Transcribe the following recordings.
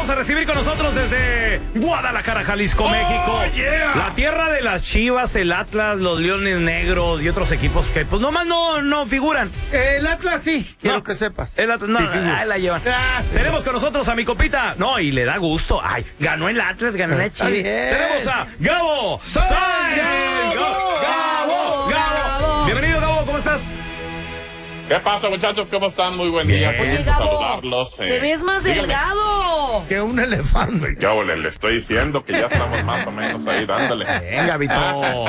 a recibir con nosotros desde Guadalajara, Jalisco, México. Yeah. La tierra de las Chivas, el Atlas, los Leones Negros y otros equipos que pues nomás no figuran. El Atlas sí, quiero No. que sepas. El Atlas, no, Sí, ahí la llevan. Ah. Tenemos con nosotros a mi copita. No, y le da gusto. Ay, ganó el Atlas, ganó la Está Chivas. bien. Tenemos a Gabo Sáenz. Gabo. Bienvenido, Gabo, ¿cómo estás? ¿Qué pasa, muchachos? ¿Cómo están? Muy buen día. Bien. Qué Oye, gusto Gabo, saludarlos. te ves más Dígame. delgado. Que un elefante. Yo le estoy diciendo que ya estamos más o menos ahí dándole. Bien, Gabito.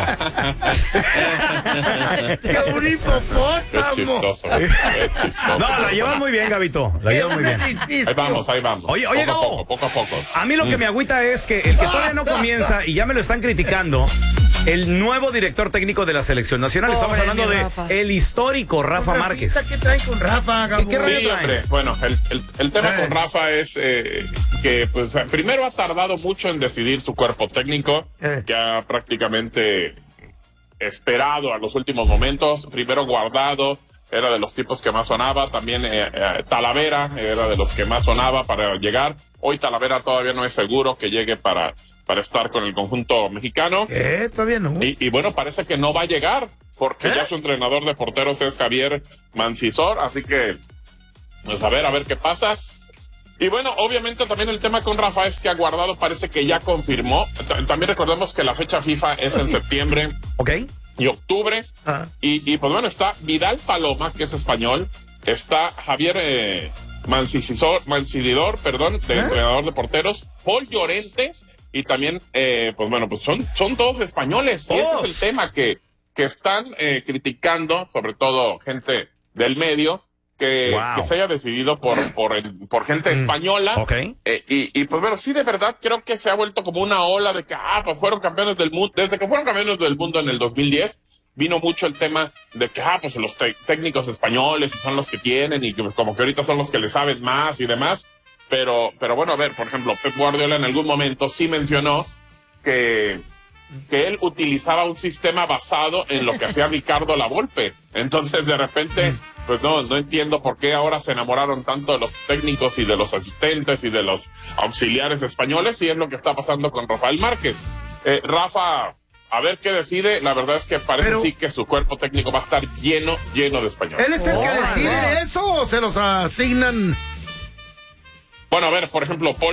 Que un Qué hipopótamo. chistoso. Qué chistoso. No, la llevas muy bien, Gabito. La llevas muy bien. Ahí vamos, ahí vamos. Oye, Gabo. Poco a poco. A mí lo que me agüita es que el que todavía no comienza y ya me lo están criticando, el nuevo director técnico de la selección nacional. Estamos Pobre hablando mi de Rafa. el histórico Rafa Márquez. ¿Qué trae con Rafa, Gabo? ¿Qué rollo Sí, traen? hombre. Bueno, el tema con Rafa es que, pues, primero ha tardado mucho en decidir su cuerpo técnico, que ha prácticamente esperado a los últimos momentos. Primero Guardado era de los tipos que más sonaba, también Talavera era de los que más sonaba para llegar. Hoy Talavera todavía no es seguro que llegue para estar con el conjunto mexicano. Todavía no. Y bueno, parece que no va a llegar, porque ya su entrenador de porteros es Javier Mancisor, así que, pues a ver qué pasa. Y bueno, obviamente también el tema con Rafa es que ha Guardado, parece que ya confirmó. También recordemos que la fecha FIFA es en septiembre ¿Ok? y octubre. Ah. Y pues bueno, está Vidal Paloma, que es español, está Javier Mancididor, de entrenador de porteros, Paul Llorente, y también, pues bueno, pues son todos españoles. Y ese es el tema que están criticando, sobre todo gente del medio, que se haya decidido por gente española. Ok. Y pues bueno, sí, de verdad creo que se ha vuelto como una ola de que, pues fueron campeones del mundo. Desde que fueron campeones del mundo en el 2010, vino mucho el tema de que, pues los técnicos españoles son los que tienen y que como que ahorita son los que le saben más y demás. Pero bueno, a ver, por ejemplo, Pep Guardiola en algún momento sí mencionó que él utilizaba un sistema basado en lo que hacía Ricardo Lavolpe. Entonces, de repente, pues no entiendo por qué ahora se enamoraron tanto de los técnicos y de los asistentes y de los auxiliares españoles, y es lo que está pasando con Rafael Márquez. Rafa, a ver qué decide. La verdad es que parece sí que su cuerpo técnico va a estar lleno de españoles. ¿Él es el que decide eso o se los asignan? Bueno, a ver, por ejemplo, Paul